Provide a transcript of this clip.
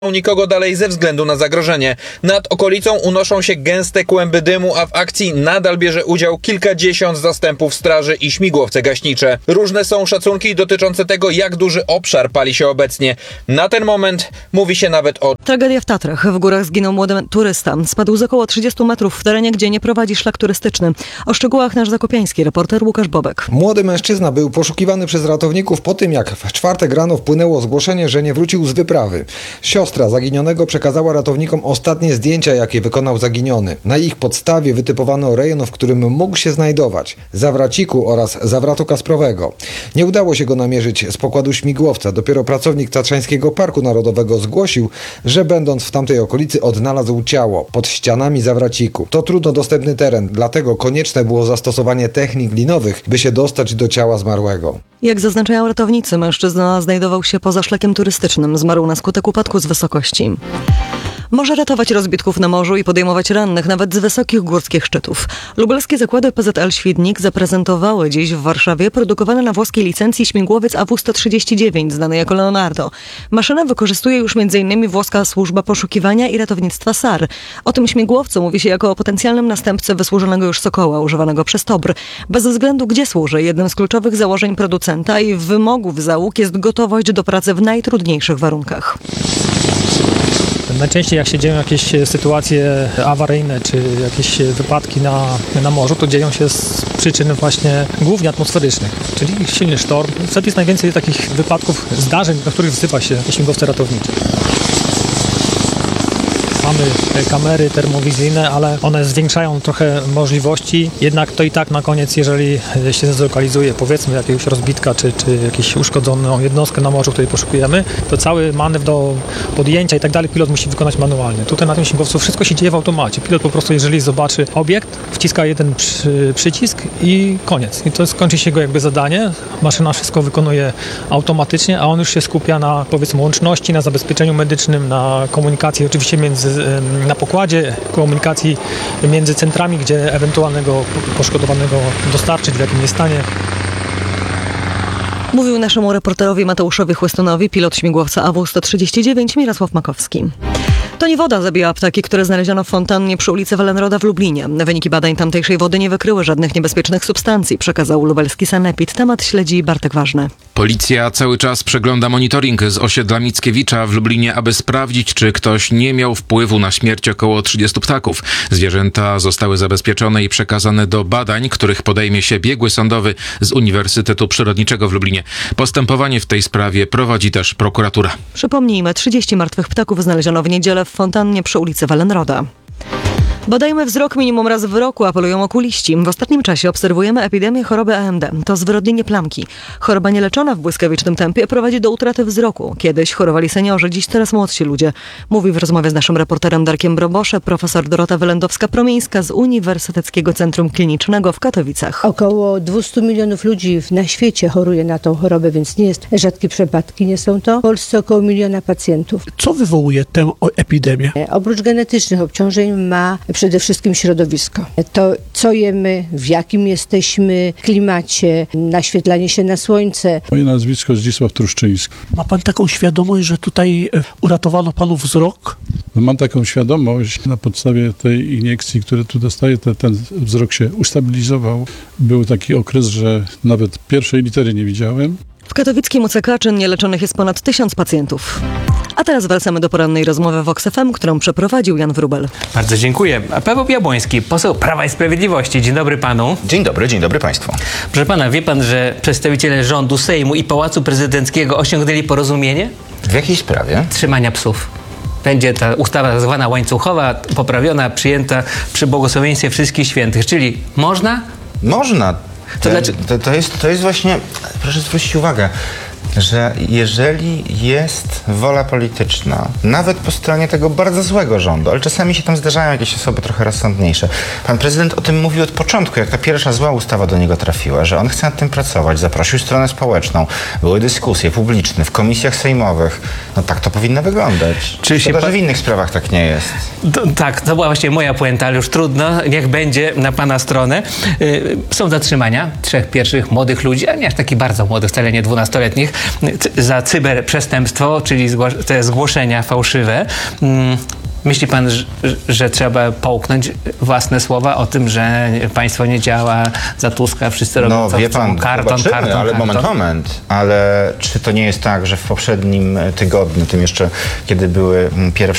nikogo dalej ze względu na zagrożenie. Nad okolicą unoszą się gęste kłęby dymu, a w akcji nadal bierze udział kilkadziesiąt zastępów straży i śmigłowce gaśnicze. Różne są szacunki dotyczące tego, jak duży obszar pali się obecnie. Na ten moment mówi się nawet o... Tragedia w Tatrach. W górach zginął młody turysta. Spadł z około 30 metrów w terenie, gdzie nie prowadzi szlak turystyczny. O szczegółach nasz zakopiański reporter Łukasz Bobek. Młody mężczyzna był poszukiwany przez ratowników po tym, jak w czwartek rano wpłynęło zgłoszenie, że nie wrócił z wyprawy. Siostra zaginionego przekazała ratownikom ostatnie zdjęcia, jakie wykonał zaginiony. Na ich podstawie wytypowano rejon, w którym mógł się znajdować. Zawraciku oraz Zawratu Kasprowego. Nie udało się go namierzyć z pokładu śmigłowca. Dopiero pracownik Tatrzańskiego Parku Narodowego zgłosił, że będąc w tamtej okolicy odnalazł ciało pod ścianami Zawraciku. To trudno dostępny teren, dlatego konieczne było zastosowanie technik linowych, by się dostać do ciała zmarłego. Jak zaznaczają ratownicy, mężczyzna znajdował się poza szlakiem turystycznym. Zmarł na skutek upadku z wysokości. Może ratować rozbitków na morzu i podejmować rannych nawet z wysokich górskich szczytów. Lubelskie zakłady PZL Świdnik zaprezentowały dziś w Warszawie produkowany na włoskiej licencji śmigłowiec AW139, znany jako Leonardo. Maszynę wykorzystuje już m.in. włoska służba poszukiwania i ratownictwa SAR. O tym śmigłowcu mówi się jako o potencjalnym następcy wysłużonego już Sokoła, używanego przez TOBR. Bez względu gdzie służy, jednym z kluczowych założeń producenta i wymogów załóg jest gotowość do pracy w najtrudniejszych warunkach. Najczęściej jak się dzieją jakieś sytuacje awaryjne czy jakieś wypadki na morzu, to dzieją się z przyczyn właśnie głównie atmosferycznych, czyli silny sztorm. Wtedy jest najwięcej takich wypadków, zdarzeń, na których wsypa się śmigłowce ratownicze. Mamy kamery termowizyjne, ale one zwiększają trochę możliwości, jednak to i tak na koniec, jeżeli się zlokalizuje powiedzmy jakiegoś rozbitka czy jakąś uszkodzoną jednostkę na morzu, której poszukujemy, to cały manewr do podjęcia i tak dalej pilot musi wykonać manualnie. Tutaj na tym śmigłowcu wszystko się dzieje w automacie. Pilot po prostu, jeżeli zobaczy obiekt, wciska jeden przycisk i koniec. I to skończy się jego jakby zadanie. Maszyna wszystko wykonuje automatycznie, a on już się skupia na powiedzmy łączności, na zabezpieczeniu medycznym, na komunikacji oczywiście na pokładzie, komunikacji między centrami, gdzie ewentualnego poszkodowanego dostarczyć, w jakim jest stanie. Mówił naszemu reporterowi Mateuszowi Chłystunowi pilot śmigłowca AW139 Mirosław Makowski. To nie woda zabija ptaki, które znaleziono w fontannie przy ulicy Wellenroda w Lublinie. Wyniki badań tamtejszej wody nie wykryły żadnych niebezpiecznych substancji, przekazał lubelski sanepid. Temat śledzi Bartek Ważny. Policja cały czas przegląda monitoring z osiedla Mickiewicza w Lublinie, aby sprawdzić, czy ktoś nie miał wpływu na śmierć około 30 ptaków. Zwierzęta zostały zabezpieczone i przekazane do badań, których podejmie się biegły sądowy z Uniwersytetu Przyrodniczego w Lublinie. Postępowanie w tej sprawie prowadzi też prokuratura. Przypomnijmy, 30 martwych ptaków znaleziono w niedzielę w fontannie przy ulicy Wellenroda. Badajmy wzrok minimum raz w roku, apelują okuliści. W ostatnim czasie obserwujemy epidemię choroby AMD. To zwyrodnienie plamki. Choroba nieleczona w błyskawicznym tempie prowadzi do utraty wzroku. Kiedyś chorowali seniorzy, dziś coraz młodsi ludzie. Mówi w rozmowie z naszym reporterem Darkiem Brobosze profesor Dorota Wylędowska-Promińska z Uniwersyteckiego Centrum Klinicznego w Katowicach. Około 200 milionów ludzi na świecie choruje na tą chorobę, więc nie jest rzadkie przypadki, nie są to. W Polsce około 1 miliona pacjentów. Co wywołuje tę epidemię? Oprócz genetycznych obciążeń ma przede wszystkim środowisko. To, co jemy, w jakim jesteśmy klimacie, naświetlanie się na słońce. Moje nazwisko Zdzisław Truszczyński. Ma pan taką świadomość, że tutaj uratowano panu wzrok? Mam taką świadomość. Na podstawie tej iniekcji, które tu dostaję, ten wzrok się ustabilizował. Był taki okres, że nawet pierwszej litery nie widziałem. W katowickim UCK czynnie leczonych jest ponad 1000 pacjentów. A teraz wracamy do porannej rozmowy Vox FM, którą przeprowadził Jan Wróbel. Bardzo dziękuję. Paweł Jabłoński, poseł Prawa i Sprawiedliwości. Dzień dobry panu. Dzień dobry państwu. Proszę pana, wie pan, że przedstawiciele rządu, Sejmu i Pałacu Prezydenckiego osiągnęli porozumienie? W jakiej sprawie? Trzymania psów. Będzie ta ustawa zwana łańcuchowa, poprawiona, przyjęta przy błogosławieństwie wszystkich świętych. Czyli można? Można. To jest właśnie, proszę zwrócić uwagę, że jeżeli jest wola polityczna, nawet po stronie tego bardzo złego rządu, ale czasami się tam zdarzają jakieś osoby trochę rozsądniejsze. Pan prezydent o tym mówił od początku, jak ta pierwsza zła ustawa do niego trafiła, że on chce nad tym pracować, zaprosił stronę społeczną, były dyskusje publiczne w komisjach sejmowych. No tak to powinno wyglądać. Szkoda, że w innych sprawach tak nie jest. Tak, to była właśnie moja puenta, ale już trudno, niech będzie na pana stronę. Są zatrzymania 3 pierwszych młodych ludzi, a nie aż takich bardzo młodych, wcale nie 12-letnich. za cyberprzestępstwo, czyli te zgłoszenia fałszywe. Myśli pan, że trzeba połknąć własne słowa o tym, że państwo nie działa za Tuska, wszyscy robią co chcą, karton, ale moment, ale czy to nie jest tak, że w poprzednim tygodniu, tym jeszcze kiedy były pierwsze